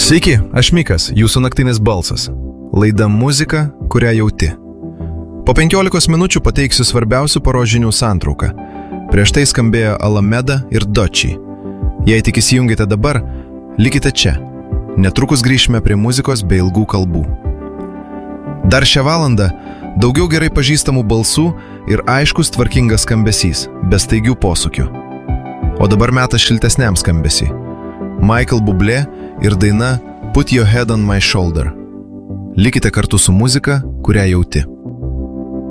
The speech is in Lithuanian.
Sveiki, aš Mikas, jūsų naktinis balsas. Laida muzika, kurią jauti. Po 15 minučių pateiksiu svarbiausių paros žinių santrauką. Prieš tai skambėjo Alameda ir Dochi. Jei tik įsijungite dabar, likite čia. Netrukus grįšime prie muzikos bei ilgų kalbų. Dar šią valandą daugiau gerai pažįstamų balsų ir aiškus tvarkingas skambesys, be staigių posūkių. O dabar metas šiltesniam skambesiui. Michael Bublé ir daina Put Your Head on My Shoulder. Likite kartu su muzika, kurią jauti.